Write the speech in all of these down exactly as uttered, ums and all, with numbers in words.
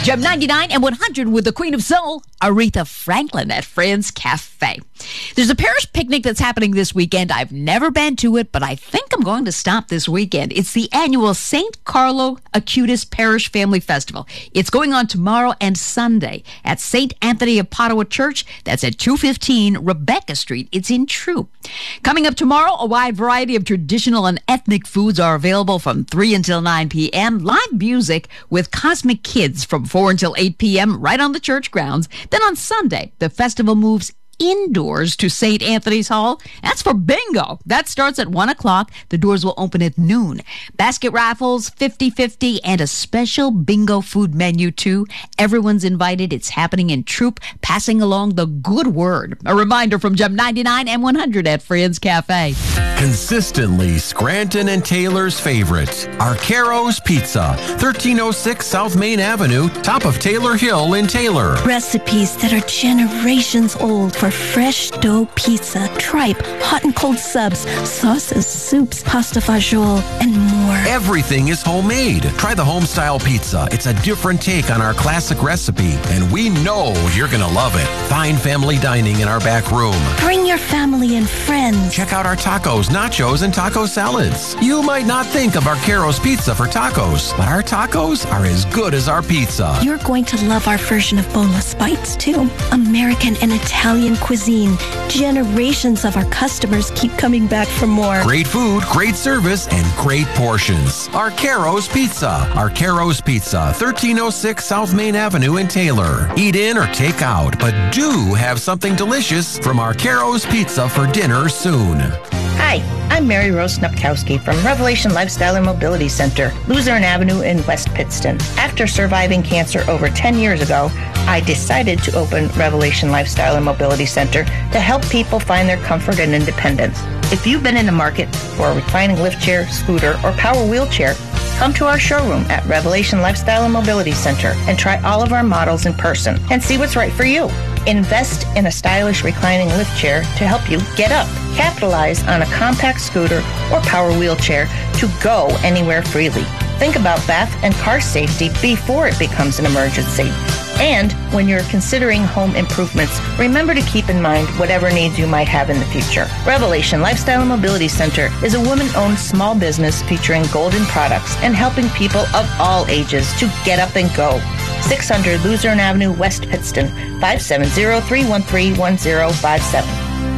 Gem ninety-nine and one hundred with the Queen of Soul, Aretha Franklin at Friends Cafe. There's a parish picnic that's happening this weekend. I've never been to it, but I think I'm going to stop this weekend. It's the annual Saint Carlo Acutis Parish Family Festival. It's going on tomorrow and Sunday at Saint Anthony of Padua Church. That's at two fifteen Rebecca Street. It's in Troop. Coming up tomorrow, a wide variety of traditional and ethnic foods are available from three until nine p.m. Live music with Cosmic Kids from four until eight p.m. right on the church grounds. Then on Sunday, the festival moves indoors to Saint Anthony's Hall. That's for bingo. That starts at one o'clock. The doors will open at noon. Basket raffles, fifty-fifty, and a special bingo food menu, too. Everyone's invited. It's happening in Troop, passing along the good word. A reminder from Gem ninety-nine and one hundred at Friends Cafe. Consistently Scranton and Taylor's favorite, Arcaro's Pizza, thirteen oh six South Main Avenue, top of Taylor Hill in Taylor. Recipes that are generations old for fresh dough pizza, tripe, hot and cold subs, sauces, soups, pasta fagioli, and more. Everything is homemade. Try the home-style pizza. It's a different take on our classic recipe, and we know you're going to love it. Fine family dining in our back room. Bring your family and friends. Check out our tacos, nachos, and taco salads. You might not think of Arcaro's Pizza for tacos, but our tacos are as good as our pizza. You're going to love our version of boneless bites, too. American and Italian cuisine. Generations of our customers keep coming back for more. Great food, great service, and great portions. Arcaro's Pizza. Arcaro's Pizza, thirteen oh six South Main Avenue in Taylor. Eat in or take out, but do have something delicious from Arcaro's Pizza for dinner soon. Hi, I'm Mary Rose Snupkowski from Revelation Lifestyle and Mobility Center, Luzerne Avenue in West Pittston. After surviving cancer over ten years ago, I decided to open Revelation Lifestyle and Mobility Center to help people find their comfort and independence. If you've been in the market for a reclining lift chair, scooter, or power wheelchair, come to our showroom at Revelation Lifestyle and Mobility Center and try all of our models in person and see what's right for you. Invest in a stylish reclining lift chair to help you get up. Capitalize on a compact scooter or power wheelchair to go anywhere freely. Think about bath and car safety before it becomes an emergency. And when you're considering home improvements, remember to keep in mind whatever needs you might have in the future. Revelation Lifestyle and Mobility Center is a woman-owned small business featuring golden products and helping people of all ages to get up and go. six hundred Luzerne Avenue, West Pittston, five seven zero, three one three, one zero five seven.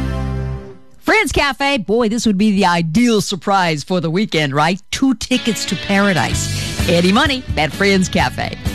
Friends Cafe, boy, this would be the ideal surprise for the weekend, right? Two tickets to paradise. Eddie Money at Friends Cafe.